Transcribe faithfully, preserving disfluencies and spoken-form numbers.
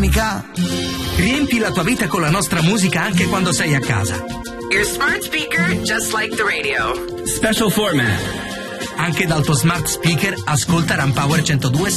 elettronica? Riempi la tua vita con la nostra musica anche quando sei a casa. Your smart speaker, just like the radio. Special format. Anche dal tuo smart speaker ascolta Rampower centodue